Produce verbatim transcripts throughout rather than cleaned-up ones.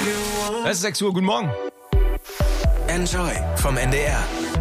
Es ist sechs Uhr, guten Morgen. Enjoy vom N D R.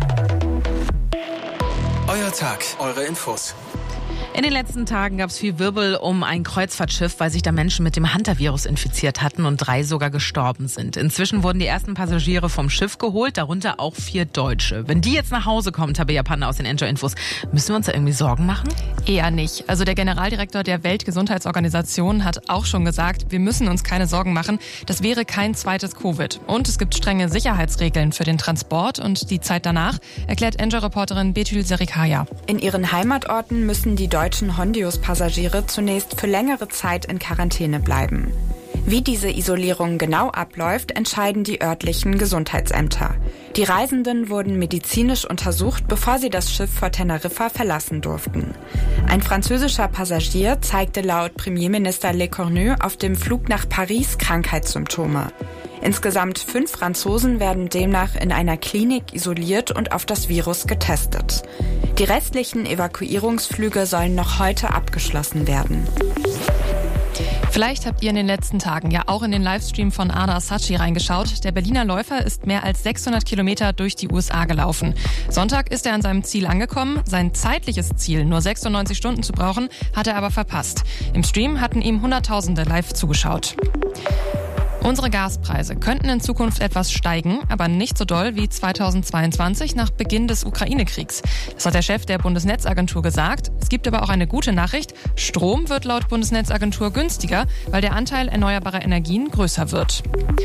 Euer Tag, eure Infos. In den letzten Tagen gab es viel Wirbel um ein Kreuzfahrtschiff, weil sich da Menschen mit dem Hunter-Virus infiziert hatten und drei sogar gestorben sind. Inzwischen wurden die ersten Passagiere vom Schiff geholt, darunter auch vier Deutsche. Wenn die jetzt nach Hause kommen, Tabea Panda aus den Enjoy-Infos, müssen wir uns da irgendwie Sorgen machen? Eher nicht. Also der Generaldirektor der Weltgesundheitsorganisation hat auch schon gesagt, wir müssen uns keine Sorgen machen. Das wäre kein zweites Covid. Und es gibt strenge Sicherheitsregeln für den Transport und die Zeit danach, erklärt Enjoy-Reporterin Betül Serikaya. In ihren Heimatorten müssen die deutschen Hondius-Passagiere zunächst für längere Zeit in Quarantäne bleiben. Wie diese Isolierung genau abläuft, entscheiden die örtlichen Gesundheitsämter. Die Reisenden wurden medizinisch untersucht, bevor sie das Schiff vor Teneriffa verlassen durften. Ein französischer Passagier zeigte laut Premierminister Lecornu auf dem Flug nach Paris Krankheitssymptome. Insgesamt fünf Franzosen werden demnach in einer Klinik isoliert und auf das Virus getestet. Die restlichen Evakuierungsflüge sollen noch heute abgeschlossen werden. Vielleicht habt ihr in den letzten Tagen ja auch in den Livestream von Arda Sachi reingeschaut. Der Berliner Läufer ist mehr als sechshundert Kilometer durch die U S A gelaufen. Sonntag ist er an seinem Ziel angekommen. Sein zeitliches Ziel, nur sechsundneunzig Stunden zu brauchen, hat er aber verpasst. Im Stream hatten ihm Hunderttausende live zugeschaut. Unsere Gaspreise könnten in Zukunft etwas steigen, aber nicht so doll wie zweitausendzweiundzwanzig nach Beginn des Ukraine-Kriegs. Das hat der Chef der Bundesnetzagentur gesagt. Es gibt aber auch eine gute Nachricht. Strom wird laut Bundesnetzagentur günstiger, weil der Anteil erneuerbarer Energien größer wird.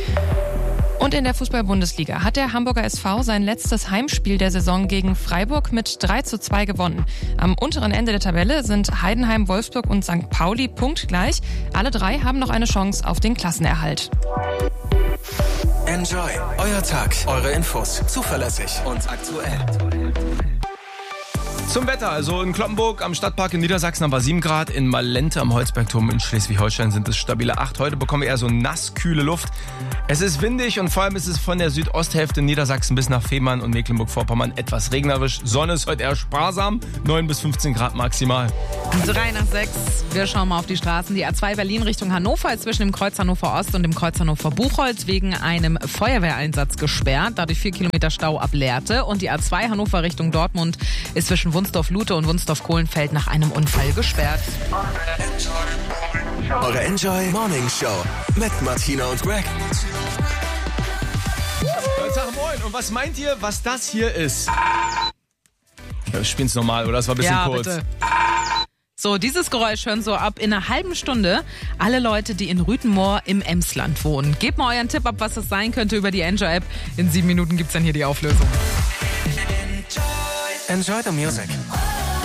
Und in der Fußball-Bundesliga hat der Hamburger S V sein letztes Heimspiel der Saison gegen Freiburg mit drei zu zwei gewonnen. Am unteren Ende der Tabelle sind Heidenheim, Wolfsburg und Sankt Pauli punktgleich. Alle drei haben noch eine Chance auf den Klassenerhalt. Enjoy, euer Tag, eure Infos, zuverlässig und aktuell. Zum Wetter, also in Cloppenburg am Stadtpark in Niedersachsen haben wir sieben Grad, in Malente am Holzbergturm in Schleswig-Holstein sind es stabile acht. Heute bekommen wir eher so nass, kühle Luft. Es ist windig und vor allem ist es von der Südosthälfte Niedersachsen bis nach Fehmarn und Mecklenburg-Vorpommern etwas regnerisch. Sonne ist heute eher sparsam, neun bis fünfzehn Grad maximal. Drei nach sechs. Wir schauen mal auf die Straßen. Die A zwei Berlin Richtung Hannover ist zwischen dem Kreuz Hannover Ost und dem Kreuz Hannover Buchholz wegen einem Feuerwehreinsatz gesperrt. Dadurch vier Kilometer Stau ab Lehrte. Und die A zwei Hannover Richtung Dortmund ist zwischen Wunsdorf-Lute und Wunsdorf-Kohlenfeld nach einem Unfall gesperrt. Eure Enjoy Morning Show mit Martina und Greg. Tag, moin. Und was meint ihr, was das hier ist? Ja, wir spielen's normal, oder? Das war ein bisschen ja, kurz. Bitte. So, dieses Geräusch hören so ab in einer halben Stunde alle Leute, die in Rüthenmoor im Emsland wohnen. Gebt mal euren Tipp ab, was das sein könnte über die Enjoy-App. In sieben Minuten gibt's dann hier die Auflösung. Enjoy the music.